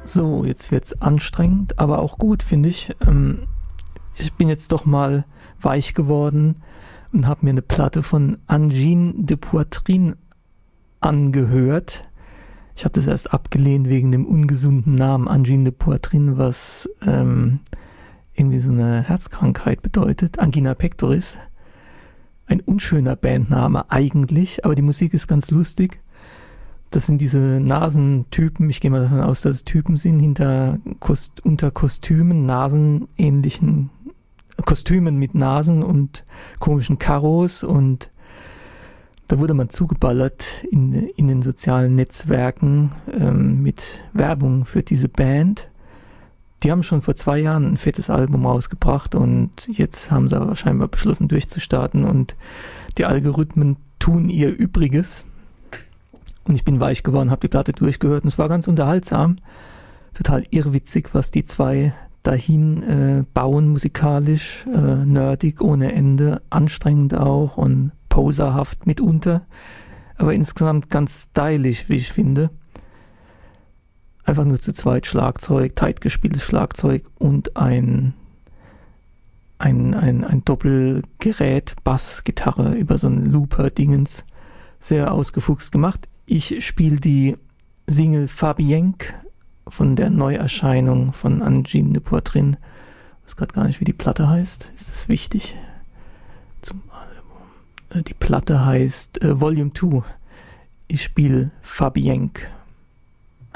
So, jetzt wird's anstrengend, aber auch gut, finde ich. Ich bin jetzt doch mal weich geworden und habe mir eine Platte von Angine de Poitrine angehört. Ich habe das erst abgelehnt wegen dem ungesunden Namen Angine de Poitrine, was irgendwie so eine Herzkrankheit bedeutet. Angina pectoris. Ein unschöner Bandname eigentlich, aber die Musik ist ganz lustig. Das sind diese Nasentypen, ich gehe mal davon aus, dass es Typen sind, unter Kostümen, nasenähnlichen Kostümen mit Nasen und komischen Karos, und da wurde man zugeballert in den sozialen Netzwerken mit Werbung für diese Band. Die haben schon vor 2 Jahren ein fettes Album rausgebracht und jetzt haben sie aber scheinbar beschlossen durchzustarten, und die Algorithmen tun ihr Übriges. Und ich bin weich geworden, habe die Platte durchgehört und es war ganz unterhaltsam. Total irrwitzig, was die zwei dahin bauen musikalisch. Nerdig ohne Ende, anstrengend auch und poserhaft mitunter. Aber insgesamt ganz stylisch, wie ich finde. Einfach nur zu zweit Schlagzeug, tight gespieltes Schlagzeug und ein Doppelgerät, Bassgitarre über so ein Looper-Dingens. Sehr ausgefuchst gemacht. Ich spiele die Single Fabienque von der Neuerscheinung von Angine de Poitrine. Ich weiß gerade gar nicht, wie die Platte heißt. Ist das wichtig? Zum Album. Die Platte heißt Volume 2. Ich spiele Fabienque.